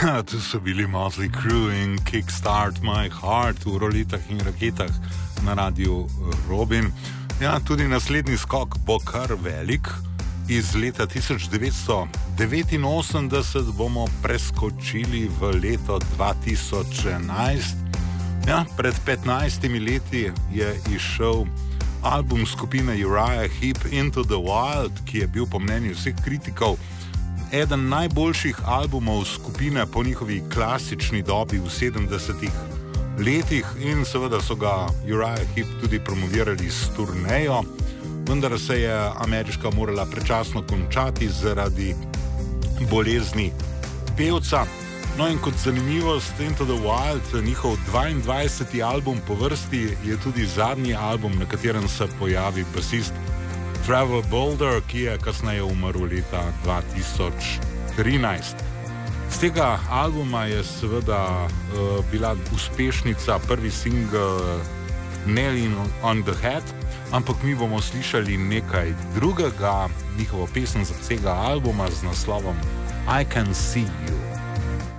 Tu so bili Motley Crue in Kickstart My Heart v roletah in raketah na radiju Robin. Ja, tudi naslednji skok bo kar velik. Iz leta 1989 bomo preskočili v leto 2011. Ja, pred 15 leti je izšel album skupine Uriah Heep Into the Wild, ki je bil po mnenju vseh kritikov eden najboljših albumov skupine po njihovi klasični dobi v 70-ih letih in seveda so ga Uriah Heep tudi promovirali s turnejo, vendar se je ameriška morala predčasno končati zaradi bolezni pevca. No in kot zanimivost, Into the Wild, njihov 22. album po vrsti, je tudi zadnji album, na katerem se pojavi basist Trevor Bolder, ki je kasneje umrl leta 2013. Z tega albuma je seveda bila uspešnica prvi single Nailing on the Head, ampak mi bomo slišali nekaj drugega, njihovo pesem za tega albuma z naslovom I Can See You.